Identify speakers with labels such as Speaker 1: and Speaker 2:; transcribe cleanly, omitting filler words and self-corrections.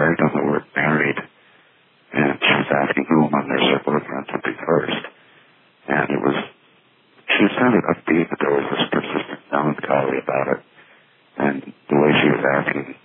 Speaker 1: dragged on the word married, and she was asking who among their circle of friends would be first. And she sounded upbeat, but there was this persistent melancholy about it. And the way she was asking